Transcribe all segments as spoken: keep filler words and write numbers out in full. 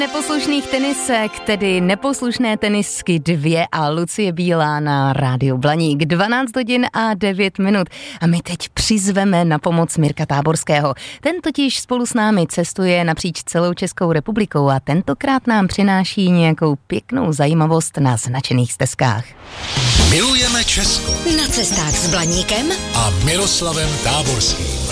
Neposlušných tenisek, tedy neposlušné tenisky dvě a Lucie Bílá na Rádiu Blaník. dvanáct hodin a devět minut. A my teď přizveme na pomoc Mirka Táborského. Ten totiž spolu s námi cestuje napříč celou Českou republikou a tentokrát nám přináší nějakou pěknou zajímavost na značených stezkách. Milujeme Česko. Na cestách s Blaníkem a Miroslavem Táborským.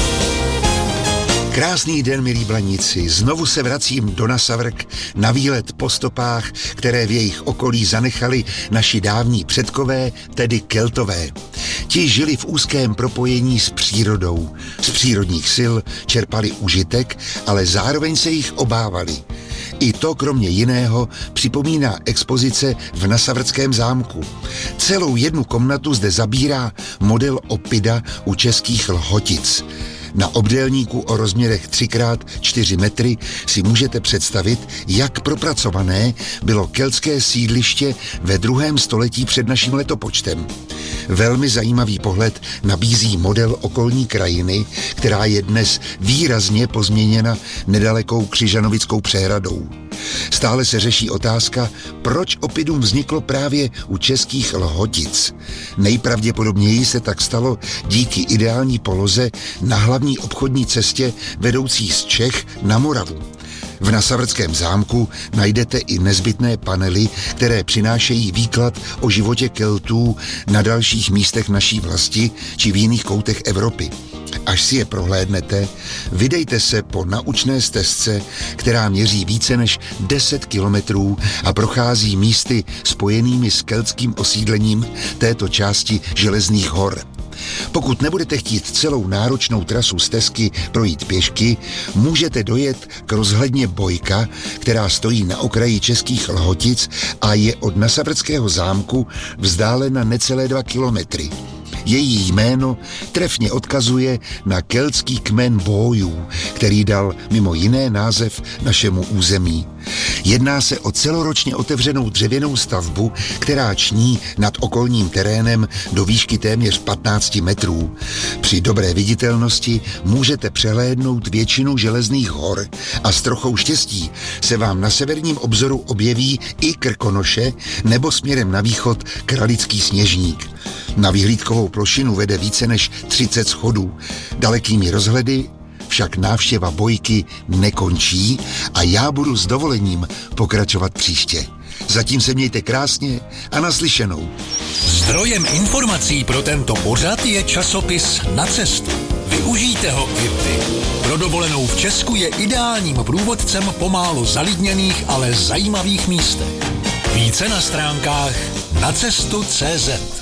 Krásný den, milí Blaníci. Znovu se vracím do Nasavrk na výlet po stopách, které v jejich okolí zanechali naši dávní předkové, tedy Keltové. Ti žili v úzkém propojení s přírodou. Z přírodních sil čerpali užitek, ale zároveň se jich obávali. I to kromě jiného připomíná expozice v Nasavrckém zámku. Celou jednu komnatu zde zabírá model opida u českých Lhotic. Na obdélníku o rozměrech tři krát čtyři metry si můžete představit, jak propracované bylo keltské sídliště ve druhém století před naším letopočtem. Velmi zajímavý pohled nabízí model okolní krajiny, která je dnes výrazně pozměněna nedalekou Křižanovickou přehradou. Stále se řeší otázka, proč opidum vzniklo právě u českých Lhotic. Nejpravděpodobněji se tak stalo díky ideální poloze na hlavní obchodní cestě vedoucí z Čech na Moravu. V Nasavrckém zámku najdete i nezbytné panely, které přinášejí výklad o životě Keltů na dalších místech naší vlasti či v jiných koutech Evropy. Až si je prohlédnete, vydejte se po naučné stezce, která měří více než deset kilometrů a prochází místy spojenými s keltským osídlením této části Železných hor. Pokud nebudete chtít celou náročnou trasu stezky projít pěšky, můžete dojet k rozhledně Bojka, která stojí na okraji českých Lhotic a je od Nasavrckého zámku vzdálena necelé dva kilometry. Její jméno trefně odkazuje na keltský kmen Bójů, který dal mimo jiné název našemu území. Jedná se o celoročně otevřenou dřevěnou stavbu, která ční nad okolním terénem do výšky téměř patnáct metrů. Při dobré viditelnosti můžete přehlédnout většinu Železných hor a s trochou štěstí se vám na severním obzoru objeví i Krkonoše nebo směrem na východ Kralický Sněžník. Na vyhlídkovou plošinu vede více než třicet schodů. Dalekými rozhledy však návštěva Bojky nekončí a já budu s dovolením pokračovat příště. Zatím se mějte krásně a naslyšenou. Zdrojem informací pro tento pořad je časopis Na cestu. Využijte ho i vy. Pro dovolenou v Česku je ideálním průvodcem po málo zalidněných, ale zajímavých místech. Více na stránkách nacestu tečka cé zet.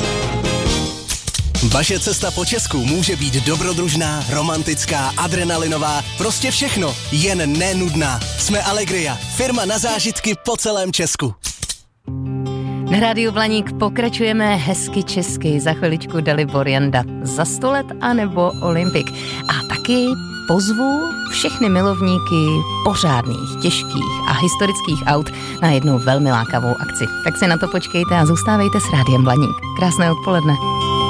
Vaše cesta po Česku může být dobrodružná, romantická, adrenalinová, prostě všechno, jen nenudná. Jsme Allegria, firma na zážitky po celém Česku. Na Rádiu Blaník pokračujeme hezky česky. Za chviličku Dalibor Janda za sto let anebo Olympik. A taky pozvu všechny milovníky pořádných, těžkých a historických aut na jednu velmi lákavou akci. Tak si na to počkejte a zůstávejte s Rádiem Blaník. Krásné odpoledne.